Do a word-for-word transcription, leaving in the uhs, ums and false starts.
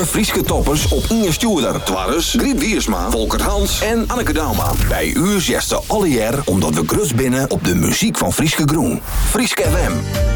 alle Frieske toppers op Inge Stuurder. Twarres, Griet Wiersma, Volkert Hans en Anneke Dauma. Bij u zesde alle jaar omdat we grus binnen op de muziek van Frieske Groen. Frieske F M.